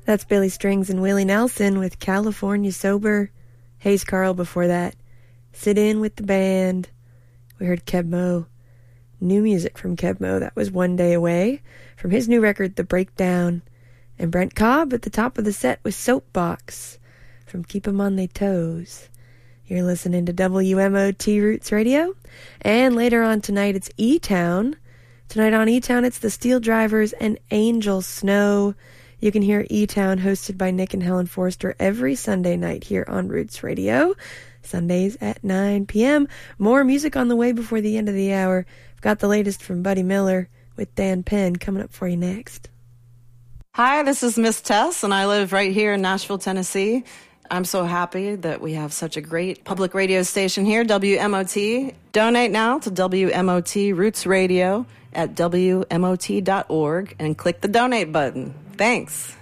That's Billy Strings and Willie Nelson with California Sober. Hayes Carl before that. Sit In with the Band. We heard Keb' Mo'. New music from Keb' Mo'. That was One Day Away from his new record, The Breakdown. And Brent Cobb at the top of the set with Soapbox from Keep 'Em on They Toes. You're listening to WMOT Roots Radio. And later on tonight, it's E-Town. Tonight on E-Town, it's the Steel Drivers and Angel Snow. You can hear E-Town hosted by Nick and Helen Forster every Sunday night here on Roots Radio. Sundays at 9 p.m. More music on the way before the end of the hour. I've got the latest from Buddy Miller with Dan Penn coming up for you next. Hi, this is Miss Tess, and I live right here in Nashville, Tennessee. I'm so happy that we have such a great public radio station here, WMOT. Donate now to WMOT Roots Radio at WMOT.org and click the donate button. Thanks.